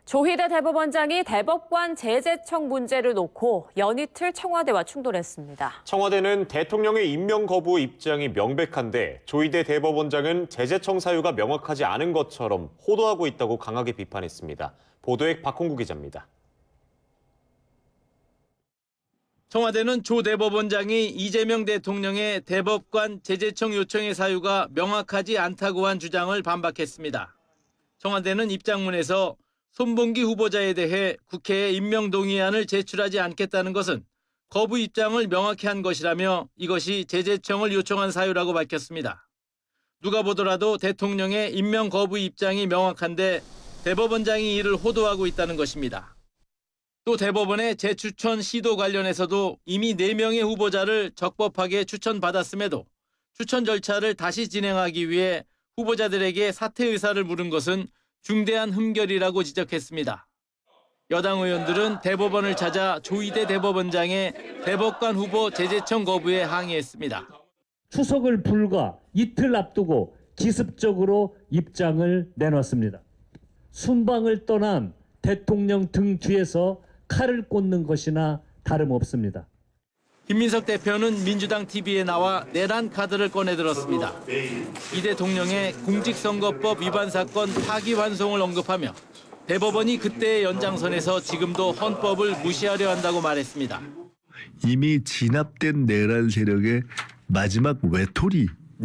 조희대 대법원장이 대법관 재제청 문제를 놓고 연이틀 청와대와 충돌했습니다. 청와대는 대통령의 임명 거부 입장이 명백한데 조희대 대법원장은 재제청 사유가 명확하지 않은 것처럼 호도하고 있다고 강하게 비판했습니다. 보도액 박홍구 기자입니다. 청와대는 조 대법원장이 이재명 대통령의 대법관 재제청 요청의 사유가 명확하지 않다고 한 주장을 반박했습니다. 청와대는 입장문에서 손봉기 후보자에 대해 국회에 임명 동의안을 제출하지 않겠다는 것은 거부 입장을 명확히 한 것이라며 이것이 재제청을 요청한 사유라고 밝혔습니다. 누가 보더라도 대통령의 임명 거부 입장이 명확한데 대법원장이 이를 호도하고 있다는 것입니다. 또 대법원의 재추천 시도 관련해서도 이미 4명의 후보자를 적법하게 추천받았음에도 추천 절차를 다시 진행하기 위해 후보자들에게 사퇴 의사를 물은 것은 중대한 흠결이라고 지적했습니다. 여당 의원들은 대법원을 찾아 조희대 대법원장의 대법관 후보 재제청 거부에 항의했습니다. 추석을 불과 이틀 앞두고 기습적으로 입장을 내놨습니다. 순방을 떠난 대통령 등 뒤에서 칼을 꽂는 것이나 다름없습니다. 김민석 대표는 민주당 TV에 나와 내란 카드를 꺼내들었습니다. 이 대통령의 공직선거법 위반 사건 파기환송을 언급하며 대법원이 그때의 연장선에서 지금도 헌법을 무시하려 한다고 말했습니다. 이미 진압된 내란 세력의 마지막 외톨이의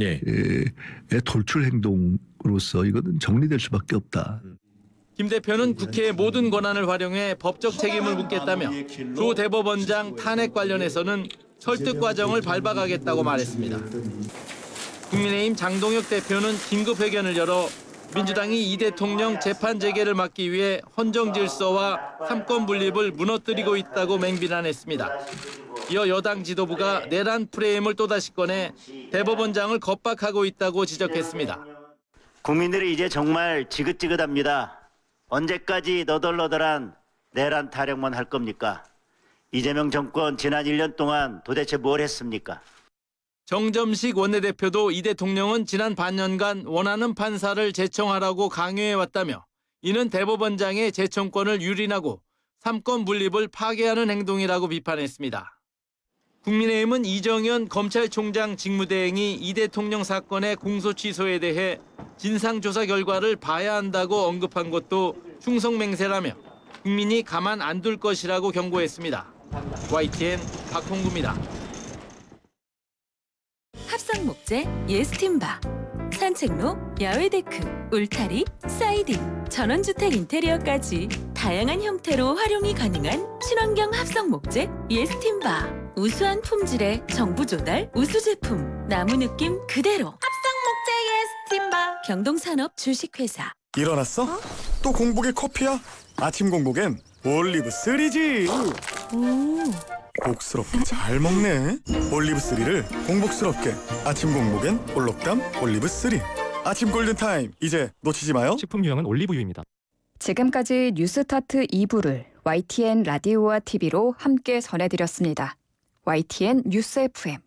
돌출 행동으로서 이거는 정리될 수밖에 없다. 김 대표는 국회의 모든 권한을 활용해 법적 책임을 묻겠다며 조 대법원장 탄핵 관련해서는 설득 과정을 밟아가겠다고 말했습니다. 국민의힘 장동혁 대표는 긴급회견을 열어 민주당이 이 대통령 재판 재개를 막기 위해 헌정 질서와 삼권 분립을 무너뜨리고 있다고 맹비난했습니다. 이어 여당 지도부가 내란 프레임을 또다시 꺼내 대법원장을 겁박하고 있다고 지적했습니다. 국민들이 이제 정말 지긋지긋합니다. 언제까지 너덜너덜한 내란 타령만 할 겁니까? 이재명 정권 지난 1년 동안 도대체 뭘 했습니까? 정점식 원내대표도 이 대통령은 지난 반년간 원하는 판사를 제청하라고 강요해왔다며 이는 대법원장의 제청권을 유린하고 삼권 분립을 파괴하는 행동이라고 비판했습니다. 국민의힘은 이정현 검찰총장 직무대행이 이 대통령 사건의 공소 취소에 대해 진상조사 결과를 봐야 한다고 언급한 것도 충성맹세라며 국민이 가만 안 둘 것이라고 경고했습니다. YTN 박홍구입니다. 합성목재, 예스팀바, 산책로, 야외데크, 울타리, 사이딩, 전원주택 인테리어까지 다양한 형태로 활용이 가능한 친환경 합성목재, 예스팀바. 우수한 품질의 정부 조달 우수 제품, 나무 느낌 그대로. 합성목재 예스팀바. 경동산업 주식회사. 일어났어? 또 공복에 커피야? 아침 공복엔 올리브3지. 복스럽게 잘 먹네. 올리브3를 공복스럽게. 아침 공복엔 올록담 올리브3. 아침 골든타임, 이제 놓치지 마요. 식품 유형은 올리브유입니다. 지금까지 뉴스타트 2부를 YTN 라디오와 TV로 함께 전해드렸습니다. YTN 뉴스 FM.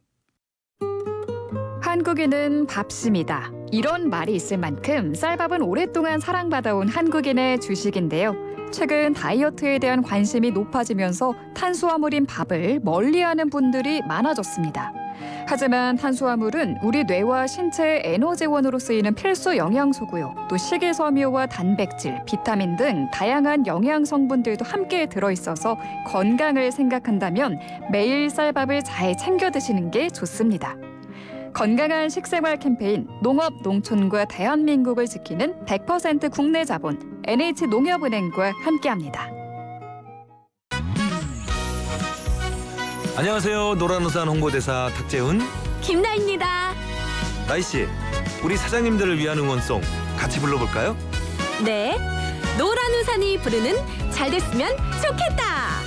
한국인은 밥심이다. 이런 말이 있을 만큼 쌀밥은 오랫동안 사랑받아온 한국인의 주식인데요. 최근 다이어트에 대한 관심이 높아지면서 탄수화물인 밥을 멀리하는 분들이 많아졌습니다. 하지만 탄수화물은 우리 뇌와 신체의 에너지원으로 쓰이는 필수 영양소고요. 또 식이섬유와 단백질, 비타민 등 다양한 영양 성분들도 함께 들어있어서 건강을 생각한다면 매일 쌀밥을 잘 챙겨 드시는 게 좋습니다. 건강한 식생활 캠페인 농업, 농촌과 대한민국을 지키는 100% 국내 자본 NH농협은행과 함께합니다. 안녕하세요. 노란우산 홍보대사 탁재훈, 김나입니다. 나이씨, 우리 사장님들을 위한 응원송 같이 불러볼까요? 네, 노란우산이 부르는 잘 됐으면 좋겠다.